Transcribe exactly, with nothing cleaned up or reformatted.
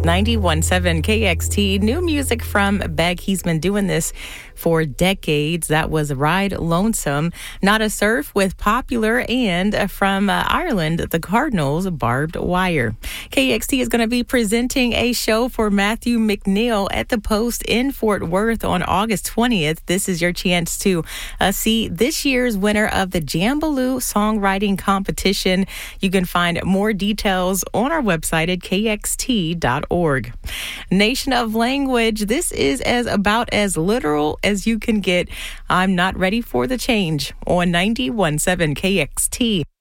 ninety-one point seven K X T, new music from Beck. He's been doing this for decades. That was Ride Lonesome. Not a Surf with Popular, and from uh, Ireland, the Cardinals, Barbed Wire. K X T is going to be presenting a show for Matthew McNeil at the Post in Fort Worth on August twentieth. This is your chance to uh, see this year's winner of the Jambaloo Songwriting Competition. You can find more details on our website at K X T dot org. Nation of Language. This is as about as literal as you can get. I'm not ready for the change on ninety-one point seven K X T.